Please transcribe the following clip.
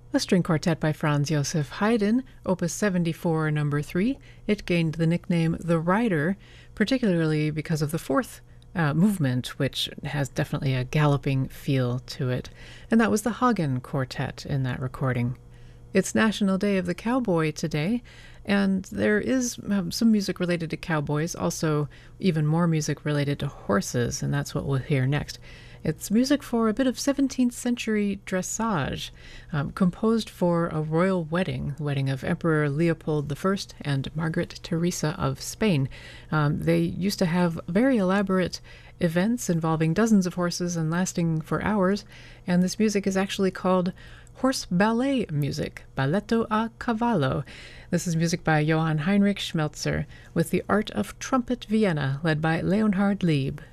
A string quartet by Franz Joseph Haydn, Opus 74, number 3. It gained the nickname The Rider, particularly because of the fourth movement, which has definitely a galloping feel to it. And that was the Hagen Quartet in that recording. It's National Day of the Cowboy today, and there is some music related to cowboys, also even more music related to horses, and that's what we'll hear next. It's music for a bit of 17th century dressage, composed for a royal wedding, the wedding of Emperor Leopold I and Margaret Teresa of Spain. They used to have very elaborate events involving dozens of horses and lasting for hours, and this music is actually called horse ballet music, balletto a cavallo. This is music by Johann Heinrich Schmelzer with the Art of Trumpet Vienna, led by Leonhard Lieb.